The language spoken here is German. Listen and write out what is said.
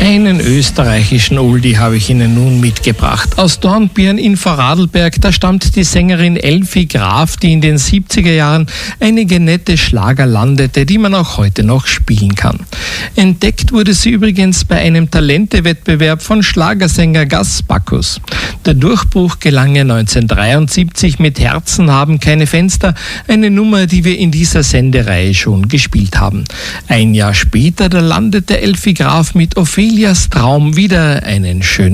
Einen österreichischen Oldie habe ich Ihnen nun mitgebracht. Aus Dornbirn in Vorarlberg, da stammt die Sängerin Elfi Graf, die in den 70er Jahren einige nette Schlager landete, die man auch heute noch spielen kann. Entdeckt wurde sie übrigens bei einem Talentewettbewerb von Schlagersänger Gas Bacchus. Der Durchbruch gelang ihr 1973 mit Herzen haben keine Fenster, eine Nummer, die wir in dieser Sendereihe schon gespielt haben. Ein Jahr später, da landete Elfi Graf mit Ophelias Traum wieder einen schönen